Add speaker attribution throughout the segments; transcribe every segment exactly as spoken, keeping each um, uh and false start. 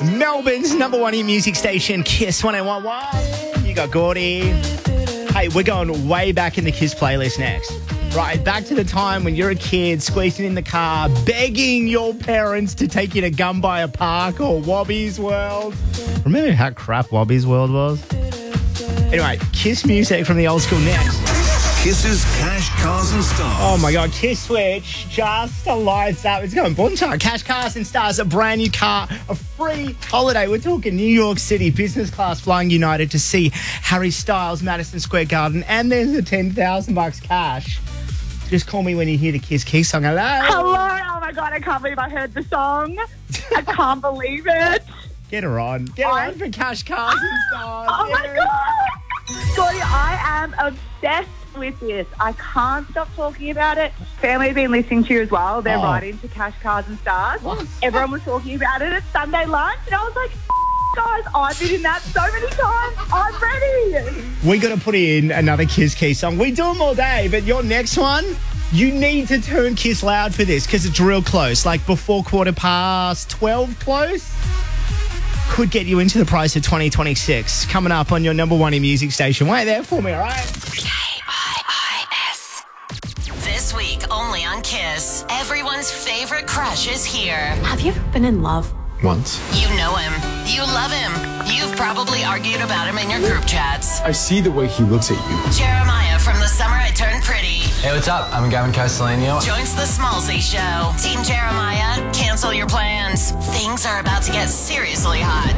Speaker 1: Melbourne's number one hit music station, Kiss one oh one point one. You got Gordy. Hey, we're going way back in the Kiss playlist next. Right, back to the time when you're a kid, squeezing in the car, begging your parents to take you to Gumbuya Park or Wobby's World. Remember how crap Wobby's World was? Anyway, Kiss music from the old school next.
Speaker 2: Kiss's Cash, Cars and Stars.
Speaker 1: Oh my God, Kiss Switch just lights up. It's going bonchar. Cash, Cars and Stars, a brand new car, a free holiday. We're talking New York City, business class, flying United to see Harry Styles, Madison Square Garden, and there's a ten thousand bucks cash. Just call me when you hear the Kiss Key song. Hello.
Speaker 3: Hello. Oh my God, I can't believe I heard the song. I can't believe it.
Speaker 1: Get her on. Get her on for Cash, Cars and Stars.
Speaker 3: Oh
Speaker 1: yeah.
Speaker 3: my God. Gordy, I am obsessed with this. I can't stop talking about it. Family have been listening to you as well. They're
Speaker 1: Oh.
Speaker 3: right into Cash, Cars and Stars.
Speaker 1: What?
Speaker 3: Everyone was talking about it at Sunday lunch and I was like, guys, I've been in that so many times. I'm ready.
Speaker 1: We got to put in another Kiss Key song. We do them all day, but your next one, you need to turn Kiss loud for this because it's real close. Like before quarter past twelve close. Could get you into the price of twenty twenty-six. Coming up on your number one in music station. Wait there for me, all right?
Speaker 4: K I I S. This week, only on Kiss. Everyone's favorite crush is here.
Speaker 5: Have you ever been in love?
Speaker 6: Once.
Speaker 4: You know him. You love him. You've probably argued about him in your group chats.
Speaker 6: I see the way he looks at you.
Speaker 4: Jeremiah from The Summer I Turned Pretty
Speaker 7: Hey, what's up? I'm Gavin Castellano.
Speaker 4: joins the Smallsy Show. Team Jeremiah, cancel your plans. Things are about to get seriously hot.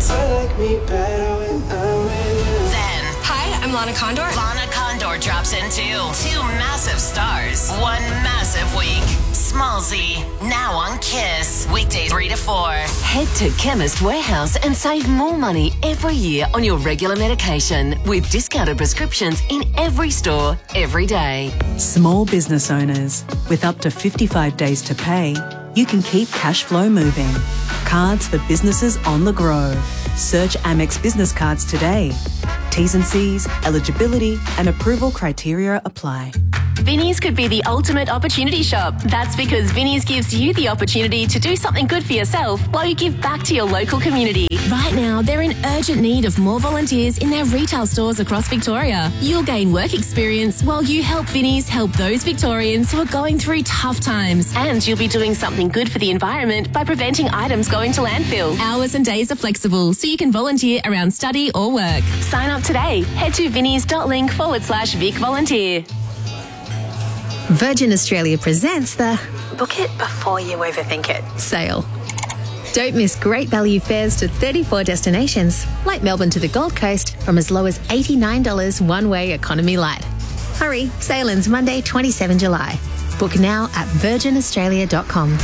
Speaker 4: Then,
Speaker 5: Hi, I'm Lana Condor.
Speaker 4: Lana Condor drops in too. Two massive stars. One massive week. Smallsy, now on Kiss. Weekdays three to four.
Speaker 8: Head to Chemist Warehouse and save more money every year on your regular medication with discounted prescriptions in every store, every day.
Speaker 9: Small business owners, with up to fifty-five days to pay, you can keep cash flow moving. Cards for businesses on the go. Search Amex Business Cards today. T's and C's, eligibility and approval criteria apply.
Speaker 5: Vinnie's could be the ultimate opportunity shop. That's because Vinnie's gives you the opportunity to do something good for yourself while you give back to your local community.
Speaker 10: Right now, they're in urgent need of more volunteers in their retail stores across Victoria. You'll gain work experience while you help Vinnie's help those Victorians who are going through tough times.
Speaker 5: And you'll be doing something good for the environment by preventing items going to landfill.
Speaker 10: Hours and days are flexible, so you can volunteer around study or work.
Speaker 5: Sign up today. Head to vinnies.link forward slash Vic Volunteer.
Speaker 10: Virgin Australia presents the
Speaker 5: Book it before you overthink it.
Speaker 10: sale. Don't miss great value fares to thirty-four destinations, like Melbourne to the Gold Coast, from as low as eighty-nine dollars one-way economy light. Hurry, sale ends Monday, the twenty-seventh of July. Book now at virgin australia dot com.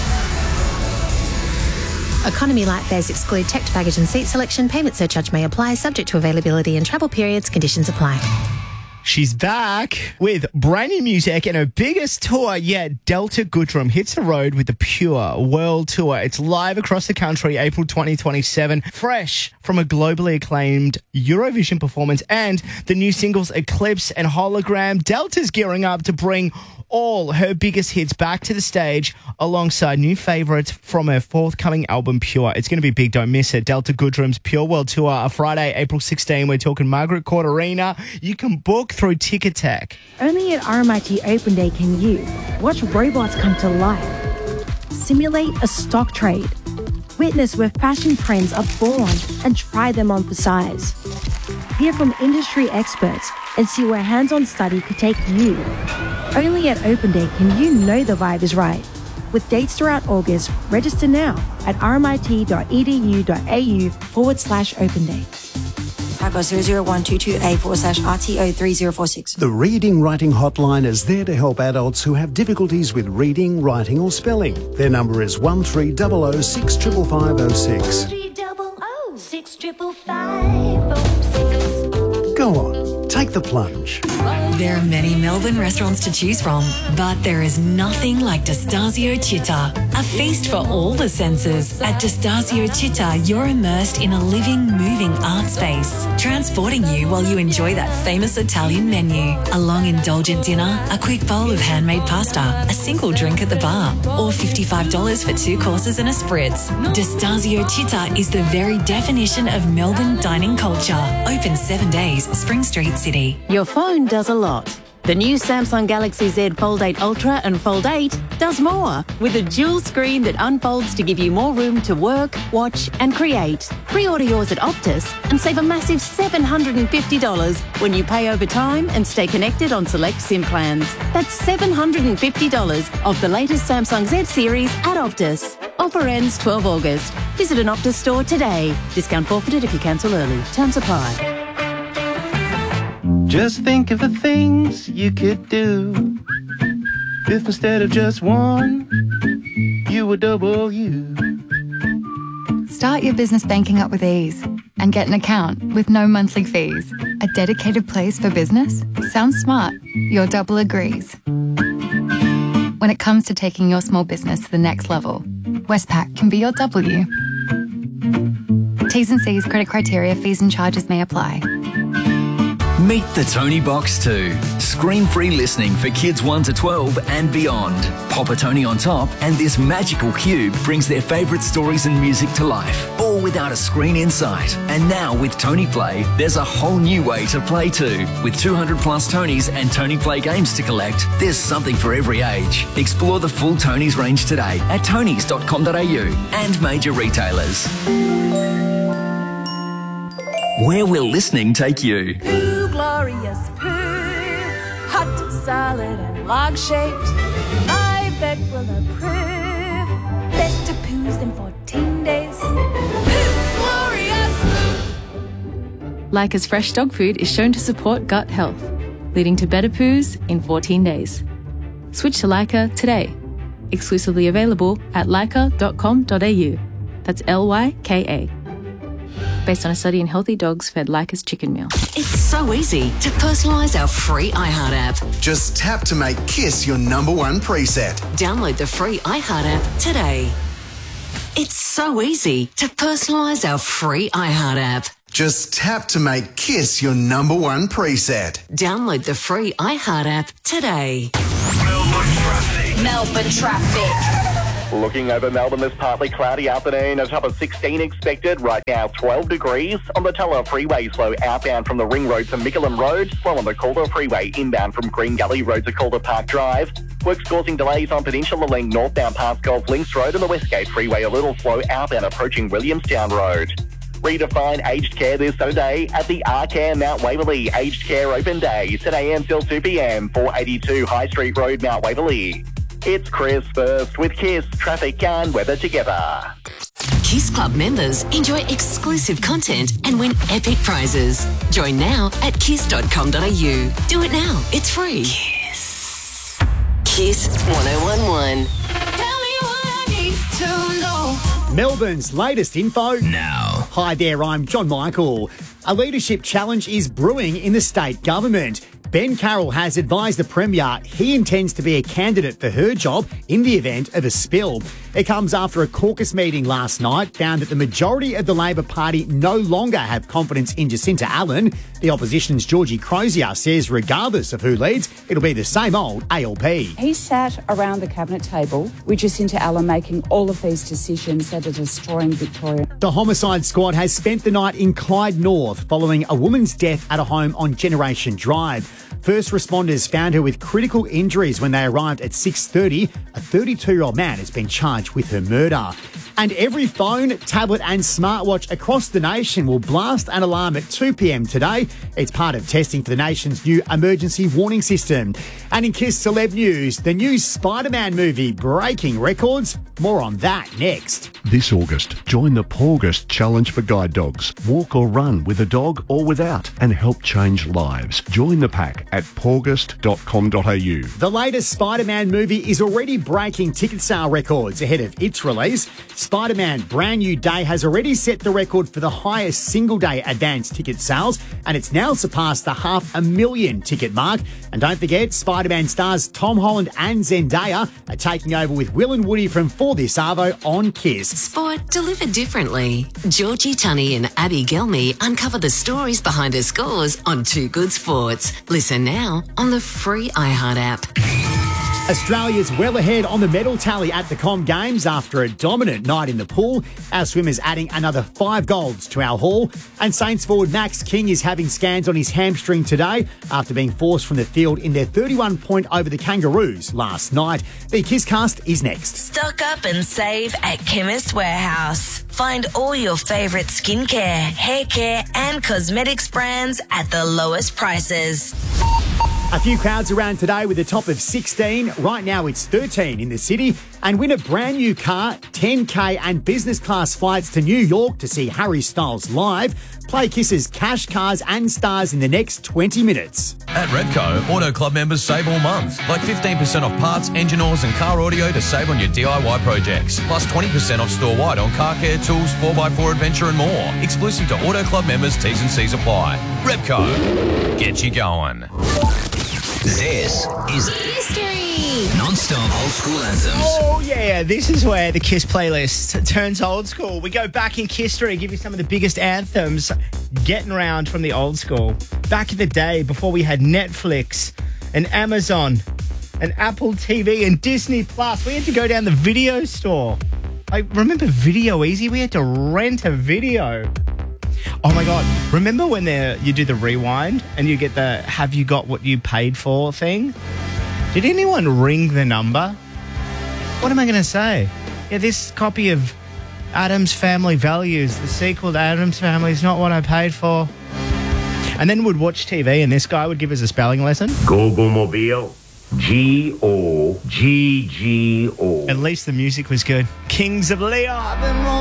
Speaker 5: Economy light fares exclude checked baggage and seat selection. Payment surcharge may apply, subject to availability and travel periods. Conditions apply.
Speaker 1: She's back with brand new music and her biggest tour yet. Delta Goodrem hits the road with the Pure World Tour. It's live across the country, April twenty twenty-seven. Fresh from a globally acclaimed Eurovision performance and the new singles Eclipse and Hologram, Delta's gearing up to bring all her biggest hits back to the stage alongside new favourites from her forthcoming album Pure. It's going to be big, don't miss it. Delta Goodrem's Pure World Tour, a Friday, April sixteenth. We're talking Margaret Court Arena. You can book through Ticketek.
Speaker 11: Only at R M I T Open Day can you watch robots come to life, simulate a stock trade, witness where fashion trends are born and try them on for size. Hear from industry experts and see where hands-on study could take you. Only at Open Day can you know the vibe is right. With dates throughout August, register now at rmit.edu.au forward slash open day.
Speaker 12: Typo zero zero one two two A forward slash R T O three zero four six.
Speaker 13: The Reading Writing Hotline is there to help adults who have difficulties with reading, writing or spelling. Their number is one three zero zero six five five zero six. Go on, take the plunge.
Speaker 14: There are many Melbourne restaurants to choose from, but there is nothing like Destasio Città, a feast for all the senses. At Destasio Città, you're immersed in a living, moving art space, transporting you while you enjoy that famous Italian menu. A long, indulgent dinner, a quick bowl of handmade pasta, a single drink at the bar, or fifty-five dollars for two courses and a spritz. Destasio Città is the very definition of Melbourne dining culture. Open seven days, Spring Street, City.
Speaker 15: Your phone does a lot. The new Samsung Galaxy Z Fold eight Ultra and Fold eight does more, with a dual screen that unfolds to give you more room to work, watch and create. Pre-order yours at Optus and save a massive seven hundred fifty dollars when you pay over time and stay connected on select SIM plans. That's seven hundred fifty dollars of the latest Samsung Z series at Optus. Offer ends twelve August. Visit an Optus store today. Discount forfeited if you cancel early. Terms apply.
Speaker 16: Just think of the things you could do if instead of just one, you were double you.
Speaker 17: Start your business banking up with ease and get an account with no monthly fees. A dedicated place for business? Sounds smart. Your double agrees. When it comes to taking your small business to the next level, Westpac can be your W. T's and C's, credit criteria, fees and charges may apply.
Speaker 18: Meet the Tony Box two. Screen-free listening for kids one to twelve and beyond. Pop a Tony on top and this magical cube brings their favourite stories and music to life, all without a screen in sight. And now with Tony Play, there's a whole new way to play too. With two hundred plus Tonys and Tony Play games to collect, there's something for every age. Explore the full Tonys range today at tonys dot com dot a u and major retailers. Where will listening take you?
Speaker 19: Poo, glorious poo, hot, solid and log-shaped. My vet will approve. Better poos than fourteen days. Poo, glorious poo.
Speaker 20: Leica's fresh dog food is shown to support gut health, leading to better poos in fourteen days. Switch to Leica today. Exclusively available at leica dot com dot a u. That's L Y K A. Based on a study in healthy dogs fed Leica's chicken meal.
Speaker 8: It's so easy to personalise our free iHeart app.
Speaker 21: Just tap to make Kiss your number one preset.
Speaker 8: Download the free iHeart app today. It's so easy to personalise our free iHeart app.
Speaker 21: Just tap to make Kiss your number one preset.
Speaker 8: Download the free iHeart app today.
Speaker 2: Melbourne traffic.
Speaker 4: Melbourne traffic.
Speaker 22: Looking over Melbourne, this partly cloudy afternoon, a top of sixteen expected. Right now, twelve degrees. On the Tulla Freeway, slow outbound from the Ring Road to Mickleham Road. Slow on the Calder Freeway, inbound from Green Gully Road to Calder Park Drive. Works causing delays on Peninsula Link northbound past Golf Links Road and the Westgate Freeway, a little slow outbound approaching Williamstown Road. Redefine aged care this Saturday at the Arcare Mount Waverley Aged Care Open Day, ten a m till two p m, four eighty-two High Street Road, Mount Waverley. It's Chris first with Kiss, traffic and weather together.
Speaker 8: Kiss Club members enjoy exclusive content and win epic prizes. Join now at kiss dot com dot a u. Do it now. It's free. Kiss. Kiss one oh one one.
Speaker 19: Tell me what I need to know.
Speaker 23: Melbourne's latest info now. Hi there, I'm John Michael. A leadership challenge is brewing in the state government. Ben Carroll has advised the Premier he intends to be a candidate for her job in the event of a spill. It comes after a caucus meeting last night found that the majority of the Labor Party no longer have confidence in Jacinta Allan. The opposition's Georgie Crozier says regardless of who leads, it'll be the same old A L P.
Speaker 24: He sat around the cabinet table with Jacinta Allan making all of these decisions that are destroying Victoria.
Speaker 23: The homicide squad has spent the night in Clyde North following a woman's death at a home on Generation Drive. First responders found her with critical injuries when they arrived at six thirty. A thirty-two-year-old man has been charged with her murder. And every phone, tablet and smartwatch across the nation will blast an alarm at two p m today. It's part of testing for the nation's new emergency warning system. And in Kiss Celeb News, the new Spider-Man movie breaking records. More on that next.
Speaker 25: This August, join the Paugust Challenge for Guide Dogs. Walk or run with a dog or without and help change lives. Join the pack at paugust dot com dot a u.
Speaker 23: The latest Spider-Man movie is already breaking ticket sale records ahead of its release. Spider-Man Brand New Day has already set the record for the highest single-day advance ticket sales, and it's now surpassed the half a million ticket mark. And don't forget, Spider-Man stars Tom Holland and Zendaya are taking over with Will and Woody from For This Arvo on Kiss.
Speaker 8: Sport delivered differently. Georgie Tunney and Abby Gelmy uncover the stories behind her scores on Two Good Sports. Listen now on the free iHeart app.
Speaker 23: Australia's well ahead on the medal tally at the Com Games after a dominant night in the pool. Our swimmers adding another five golds to our haul. And Saints forward Max King is having scans on his hamstring today after being forced from the field in their thirty-one point over the Kangaroos last night. The Kisscast is next.
Speaker 3: Stock up and save at Chemist Warehouse. Find all your favourite skincare, hair care and cosmetics brands at the lowest prices.
Speaker 23: A few crowds around today with a top of sixteen. Right now it's thirteen in the city. And win a brand new car, ten K and business class flights to New York to see Harry Styles live. Play Kiss's Cash, Cars and Stars in the next twenty minutes.
Speaker 6: At Repco, Auto Club members save all month. Like fifteen percent off parts, engine oils and car audio to save on your D I Y projects. Plus twenty percent off store-wide on car care, tools, four by four adventure and more. Exclusive to Auto Club members, T's and C's apply. Repco, get you going.
Speaker 18: This is History. Non-stop old school anthems.
Speaker 1: Oh, yeah. This is where the Kiss playlist turns old school. We go back in history, give you some of the biggest anthems getting around from the old school. Back in the day, before we had Netflix and Amazon and Apple T V and Disney Plus, we had to go down the video store. I remember Video Easy. We had to rent a video. Oh, my God. Remember when the, you do the rewind and you get the have you got what you paid for thing? Did anyone ring the number? What am I going to say? Yeah, this copy of Addams Family Values, the sequel to Addams Family, is not what I paid for. And then we'd watch T V and this guy would give us a spelling lesson.
Speaker 7: Gogomobile. G O G G O.
Speaker 1: At least the music was good. Kings of Leon.